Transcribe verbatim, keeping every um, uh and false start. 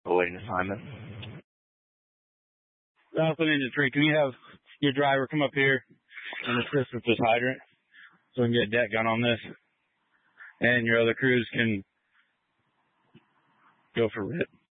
Awaiting assignment. Alpha Ninja three, can you have your driver come up here and assist with this hydrant so we can get a deck gun on this? And your other crews can go for R I T.